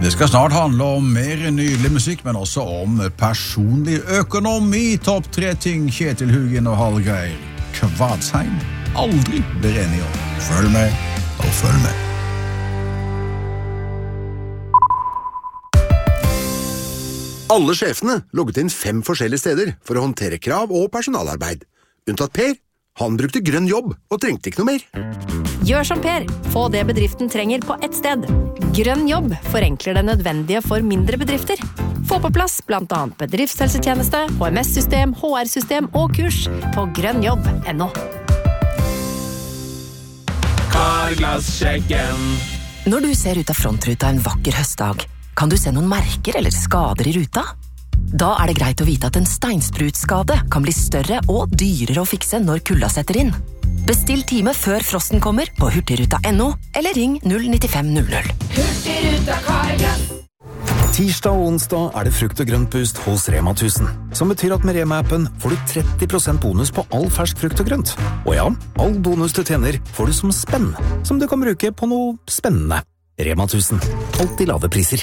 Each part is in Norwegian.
Det skal snart handle om mer nydelig musikk, men også om personlig økonomi. Topp 3 ting Kjetil Hugen og Hallgeir Kvadsheim aldri blir enige om. Følg med, og følg med. Alle sjefene logget inn 5 forskjellige steder for å håndtere krav og personalarbeid. Unntatt Per. Han brukte grønn jobb og trengte ikke noe mer. Gjør som Per. Få det bedriften trenger på ett sted. Grønn jobb forenkler det nødvendige for mindre bedrifter. Få på plass blant annet bedriftshelsetjeneste, HMS-system, HR-system og kurs på grønnjobb.no. Carglass-sjekken. Når du ser ut av frontruta en vakker høstdag, kan du se noen merker eller skader i ruta? Da det greit å vite at en steinsprutskade kan bli større og dyrere å fikse når kulda setter inn. Bestill time før frosten kommer på hurtigruta.no eller ring 09500. Hurtigruta Carglass. Tirsdag og onsdag det frukt- og grøntboost hos Rema 1000, som betyr at med Rema-appen får du 30% bonus på all fersk frukt og grønt. Og ja, all bonus du tjener får du som spenn, som du kan bruke på noe spennende. Rema 1000. Alltid lave priser.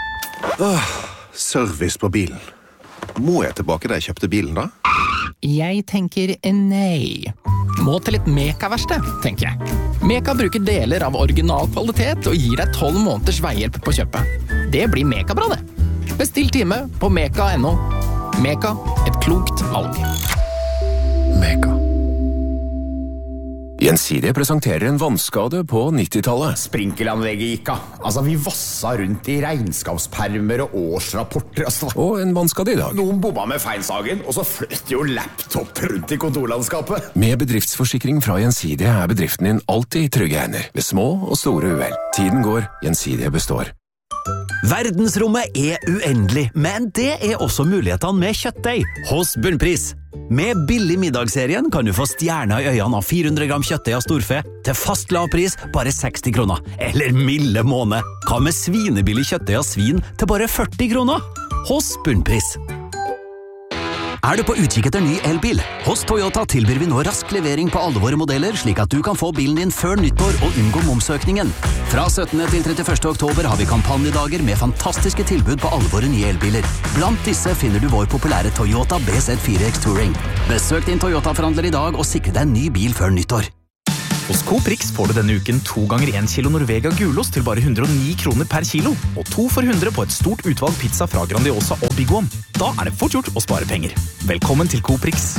Service på bilen. Må jeg tilbake da jeg kjøpte bilen da? Jeg tenker nei. Må til et Meka-verksted, tenker jeg. Meka bruker deler av original kvalitet og gir deg 12 måneders veihjelp på kjøpet. Det blir Meka-bra det. Bestill time på meka.no. Meka, et klokt valg. Meka. Gjensidige presenterer en vannskade på 90-tallet. Sprinkelanlegget gikk av. Altså, vi vassa rundt i regnskapspermer og årsrapporter. Altså. Og en vannskade i dag. Noen bomma med feilsagen, og så fløt jo laptop rundt i kontorlandskapet. Med bedriftsforsikring fra Gjensidige bedriften din alltid i trygge hender, ved små og store uhell. Tiden går, Gjensidige består. Verdensrommet uendelig, men det også mulighetene med kjøttdeig hos Bunnpris. Med billig middagsserien kan du få stjerner i øynene av 400 gram kjøttdeig av storfe til fast lav pris, bare 60 kroner. Eller milde måned. Hva med svinebillig kjøttdeig av svin til bare 40 kroner? Hos Bunnpris. Du på utkikk etter ny elbil? Hos Toyota tilbyr vi nå rask levering på alle våre modeller, slik at du kan få bilen din før nyttår og unngå momsøkningen. Fra 17. til 31. oktober har vi kampanjedager med fantastiske tilbud på alle våre nye elbiler. Blant disse finner du vår populære Toyota BZ4X Touring. Besøk din Toyota-forhandler i dag og sikre deg en ny bil før nyttår. Hos Coop Rix får du denne uken 2 ganger 1 kilo Norvega gulost til bare 109 kroner per kilo, og 2 for 100 på et stort utvalg pizza fra Grandiosa og Big One. Da det fort gjort å spare penger. Velkommen til Coop Rix.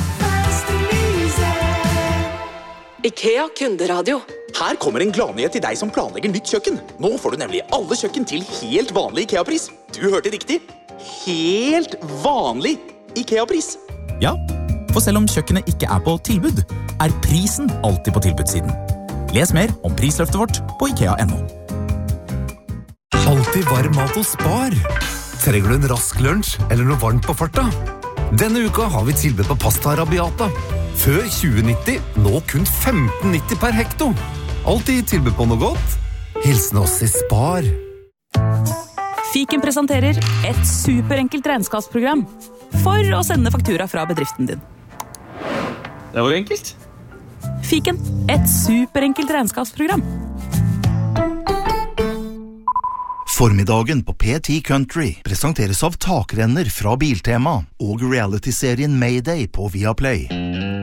IKEA kunderadio. Her kommer en gladnyhet til deg som planlegger nytt kjøkken. Nå får du nemlig alle kjøkken til helt vanlig IKEA-pris. Du hørte riktig. Helt vanlig IKEA-pris. Ja, for selv om kjøkkenet ikke på tilbud, prisen alltid på tilbudssiden. Les mer om prisløftet vårt på IKEA.no. Alltid varm mat hos Spar. Trenger du en rask lunsj eller noe varmt på farta? Denne uka har vi tilbud på pasta arabiata. Før 2090, nå kun 15,90 per hekto. Alltid tilbud på noe godt. Hilsen oss i Spar. Fiken presenterer et superenkelt regnskapsprogram for å sende faktura fra bedriften din. Det var enkelt. Fiken, et superenkelt regnskapsprogram. Formiddagen på P10 Country presenteres av takrenner fra Biltema og reality-serien Mayday på Viaplay.